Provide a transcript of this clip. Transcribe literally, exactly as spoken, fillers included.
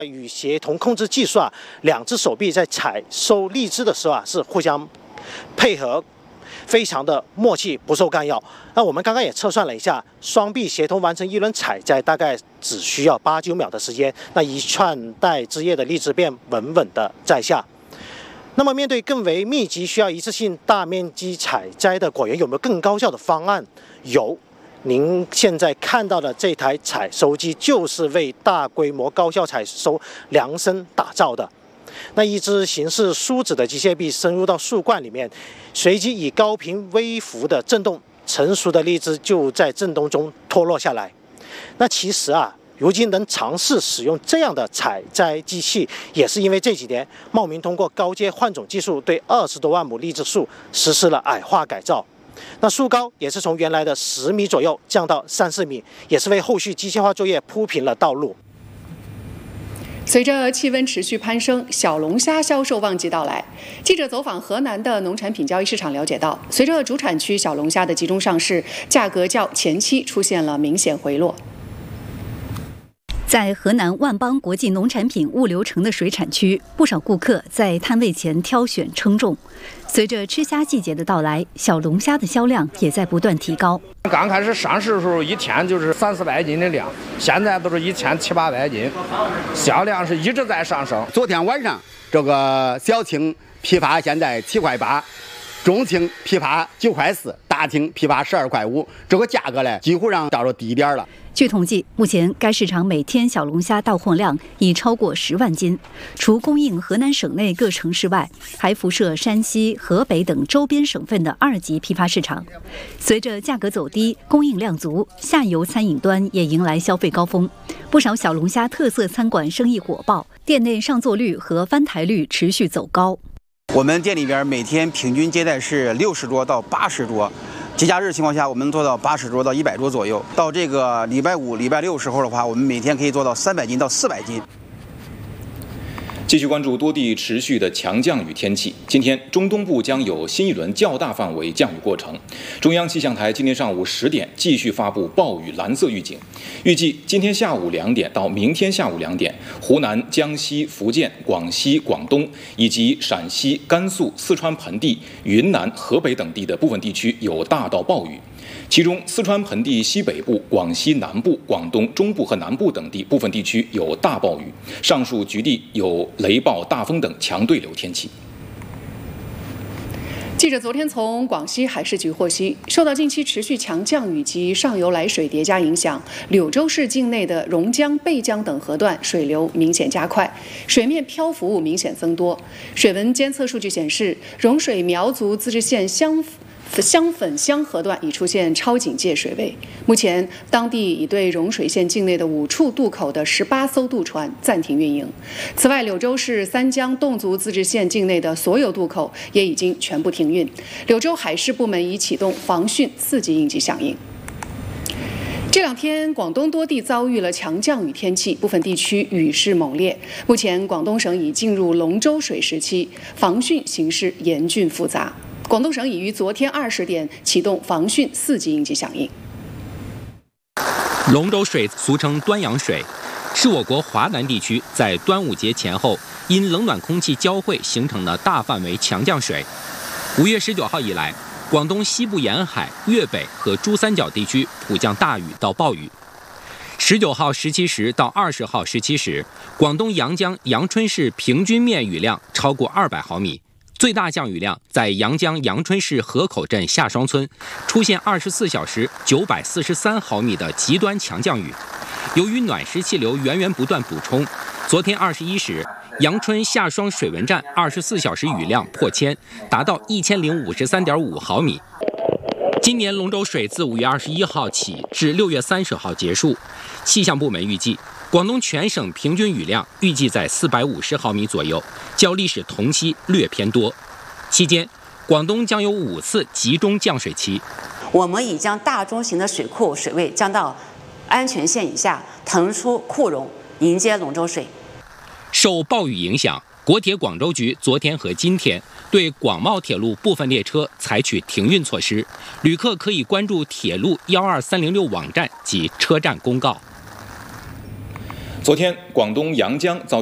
与协同控制技术啊，两只手臂在采收荔枝的时候啊，是互相配合，非常的默契，不受干扰。那我们刚刚也测算了一下，双臂协同完成一轮采摘，大概只需要八九秒的时间，那一串带枝叶的荔枝便稳稳的在下。那么面对更为密集、需要一次性大面积采摘的果园，有没有更高效的方案？有。您现在看到的这台采收机就是为大规模高效采收量身打造的。那一只形似梳子的机械臂深入到树冠里面，随即以高频微幅的震动，成熟的荔枝就在震动中脱落下来。那其实啊，如今能尝试使用这样的采摘机器，也是因为这几年茂名通过高阶换种技术对二十多万亩荔枝树实施了矮化改造。那树高也是从原来的十米左右降到三四米，也是为后续机械化作业铺平了道路。 随着气温持续攀升，小龙虾销售旺季到来。记者走访河南的农产品交易市场，了解到，随着主产区小龙虾的集中上市，价格较前期出现了明显回落。 在河南万邦国际农产品物流城的水产区，不少顾客在摊位前挑选称重。随着吃虾季节的到来，小龙虾的销量也在不断提高。 刚开始上市的时候，一天就是三四百斤的量，现在都是一天七八百斤，销量是一直在上升。 昨天晚上，这个小青批发现在七块八，中青批发九块四，大青批发十二块五，这个价格呢，几乎上到了低点了。 据统计，目前该市场每天小龙虾到货量已超过十万斤，除供应河南省内各城市外，还辐射山西、河北等周边省份的二级批发市场。随着价格走低，供应量足，下游餐饮端也迎来消费高峰，不少小龙虾特色餐馆生意火爆，店内上座率和翻台率持续走高。 我们店里边每天平均接待是六十桌到八十桌。节假日情况下，我们做到八十桌到一百桌左右。到这个礼拜五、礼拜六时候的话，我们每天可以做到三百斤到四百斤。 继续关注多地持续的强降雨天气。今天中东部将有新一轮较大范围降雨过程。中央气象台今天上午十点继续发布暴雨蓝色预警，预计今天下午两点到明天下午两点，湖南、江西、福建、广西、广东以及陕西、甘肃、四川盆地、云南、河北等地的部分地区有大到暴雨。其中，四川盆地西北部、广西南部、广东中部和南部等地部分地区有大暴雨，上述局地有雷暴、大风等强对流天气。 记者昨天从广西海事局获悉，受到近期持续强降雨及上游来水叠加影响，柳州市境内的榕江、背江等河段水流明显加快，水面漂浮物明显增多。水文监测数据显示，榕水苗族自治县香香粉乡河段已出现超警戒水位，目前当地已对榕水县境内的五处渡口的十八艘渡船暂停运营。此外，柳州市三江侗族自治县境内的所有渡口也已经全部停运。柳州海事部门已启动防汛四级应急响应。这两天，广东多地遭遇了强降雨天气，部分地区雨势猛烈。目前，广东省已进入龙舟水时期，防汛形势严峻复杂。广东省已于昨天二十点启动防汛四级应急响应。 龙舟水俗称端阳水，是我国华南地区在端午节前后因冷暖空气交汇形成的大范围强降水。五月十九号以来，广东西部沿海、粤北和珠三角地区普降大雨到暴雨。十九号十七时到二十号十七时，广东阳江阳春市平均面雨量超过二百毫米。最大降雨量在阳江阳春市河口镇下双村，出现二十四小时九百四十三毫米的极端强降雨。由于暖湿气流源源不断补充，昨天二十一时，阳春下双水文站二十四小时雨量破千，达到一千零五十三点五毫米。今年龙舟水自五月二十一号起至六月三十号结束，气象部门预计，广东全省平均雨量预计在四百五十毫米左右，较历史同期略偏多。期间，广东将有五次集中降水期。 我们已将大中型的水库水位降到安全线以下，腾出库容，迎接龙舟水。 受暴雨影响，国铁广州局昨天和今天对广茂铁路部分列车采取停运措施，旅客可以关注铁路幺二三零六网站及车站公告。 昨天，广东阳江遭